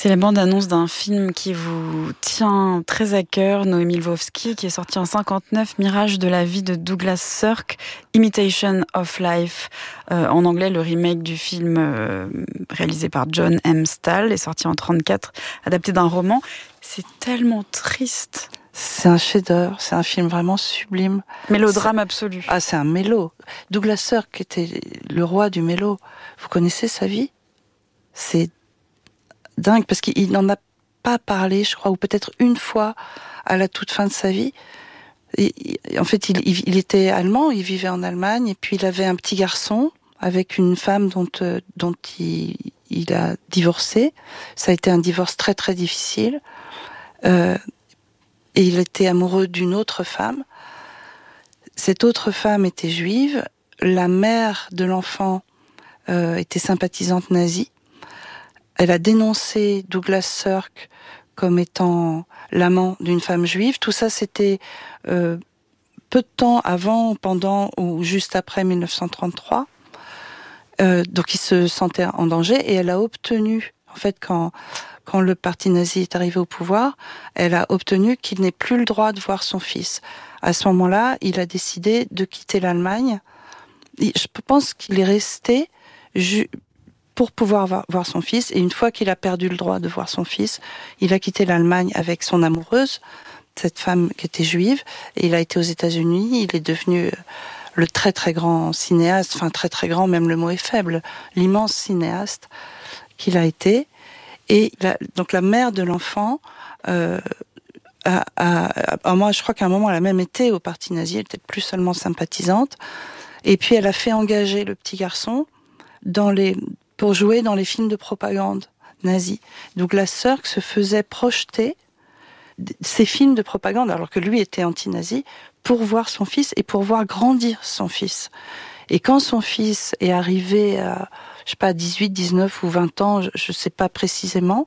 C'est la bande-annonce d'un film qui vous tient très à cœur, Noémie Lvovsky, qui est sorti en 59, Mirage de la vie de Douglas Sirk, Imitation of Life. En anglais, le remake du film réalisé par John M. Stahl est sorti en 34, adapté d'un roman. C'est tellement triste. C'est un chef-d'œuvre, c'est un film vraiment sublime. Mélodrame absolu. Ah, c'est un mélo. Douglas Sirk était le roi du mélo. Vous connaissez sa vie ? C'est dingue, parce qu'il n'en a pas parlé, je crois, ou peut-être une fois à la toute fin de sa vie. En fait, il était allemand, il vivait en Allemagne, et puis il avait un petit garçon avec une femme dont il a divorcé. Ça a été un divorce très très difficile. Et il était amoureux d'une autre femme. Cette autre femme était juive. La mère de l'enfant était sympathisante nazie. Elle a dénoncé Douglas Sirk comme étant l'amant d'une femme juive. Tout ça, c'était peu de temps avant, pendant ou juste après 1933. Donc il se sentait en danger et elle a obtenu, en fait, quand le parti nazi est arrivé au pouvoir, elle a obtenu qu'il n'ait plus le droit de voir son fils. À ce moment-là, il a décidé de quitter l'Allemagne. Je pense qu'il est resté pour pouvoir voir son fils. Et une fois qu'il a perdu le droit de voir son fils, il a quitté l'Allemagne avec son amoureuse, cette femme qui était juive, et il a été aux États-Unis. Il est devenu le très très grand cinéaste, enfin très très grand, même le mot est faible, l'immense cinéaste qu'il a été. Et donc la mère de l'enfant, moi je crois qu'à un moment elle a même été au parti nazi, elle était plus seulement sympathisante. Et puis elle a fait engager le petit garçon pour jouer dans les films de propagande nazie. Donc la sœur se faisait projeter ces films de propagande, alors que lui était anti-nazi, pour voir son fils et pour voir grandir son fils. Et quand son fils est arrivé à, je sais pas, 18, 19 ou 20 ans, je sais pas précisément,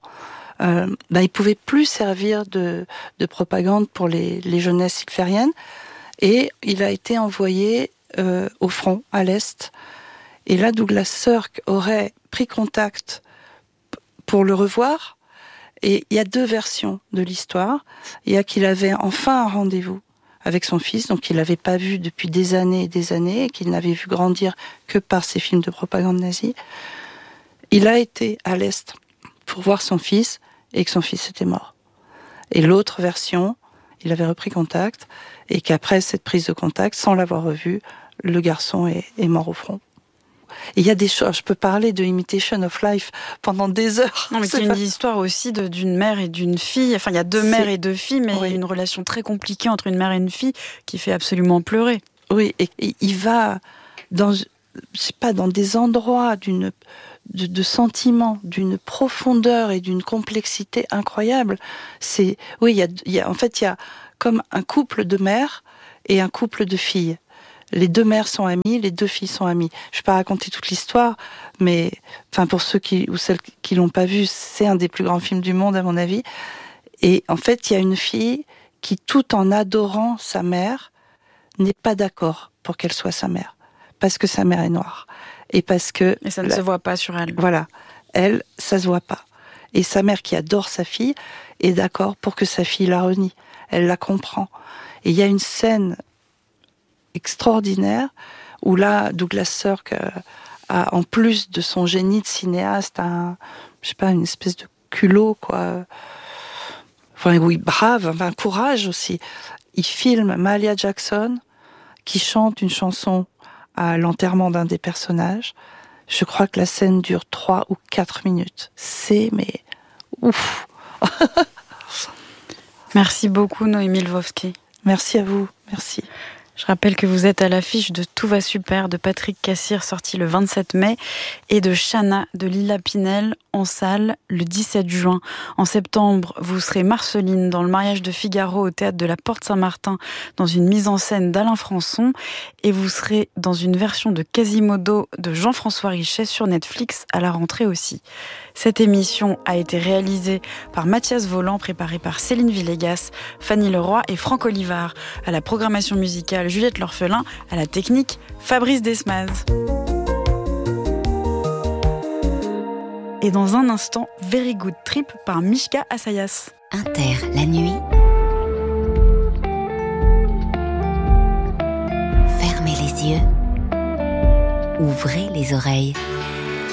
il pouvait plus servir de propagande pour les jeunesses hitlériennes. Et il a été envoyé au front, à l'Est. Et là, Douglas Sirk aurait pris contact pour le revoir. Et il y a deux versions de l'histoire. Il y a qu'il avait enfin un rendez-vous avec son fils, donc qu'il n'avait pas vu depuis des années et des années, et qu'il n'avait vu grandir que par ces films de propagande nazie. Il a été à l'Est pour voir son fils, et que son fils était mort. Et l'autre version, il avait repris contact, et qu'après cette prise de contact, sans l'avoir revu, le garçon est mort au front. Et il y a des choses, je peux parler de Imitation of Life pendant des heures. Non, mais c'est une histoire aussi d'une mère et d'une fille. Enfin, il y a deux mères et deux filles, mais il y a une relation très compliquée entre une mère et une fille qui fait absolument pleurer. Oui, et il va dans des endroits de sentiments, d'une profondeur et d'une complexité incroyable. Il y a comme un couple de mères et un couple de filles. Les deux mères sont amies, les deux filles sont amies. Je ne vais pas raconter toute l'histoire, mais pour ceux ou celles qui l'ont pas vu, c'est un des plus grands films du monde à mon avis. Et en fait, il y a une fille qui, tout en adorant sa mère, n'est pas d'accord pour qu'elle soit sa mère, parce que sa mère est noire et ça ne se voit pas sur elle. Voilà, elle, ça se voit pas. Et sa mère, qui adore sa fille, est d'accord pour que sa fille la renie. Elle la comprend. Et il y a une scène extraordinaire où là Douglas Sirk a, en plus de son génie de cinéaste, une espèce de culot un courage aussi. Il filme Mahalia Jackson qui chante une chanson à l'enterrement d'un des personnages. Je crois que la scène dure 3 ou 4 minutes. C'est ouf. Merci beaucoup Noémie Lvovsky. Merci à vous, merci. Je rappelle que vous êtes à l'affiche de Tout va super de Patrick Cassir, sorti le 27 mai, et de Chana de Lila Pinel, en salle le 17 juin. En septembre, vous serez Marceline dans Le mariage de Figaro au théâtre de la Porte Saint-Martin, dans une mise en scène d'Alain Françon, et vous serez dans une version de Quasimodo de Jean-François Richet sur Netflix à la rentrée aussi. Cette émission a été réalisée par Mathias Voland, préparée par Céline Villegas, Fanny Leroy et Franck Olivard. À la programmation musicale, Juliette L'Orphelin. À la technique, Fabrice Desmaz. Et dans un instant, Very Good Trip par Mishka Assayas. Inter, la nuit. Fermez les yeux. Ouvrez les oreilles.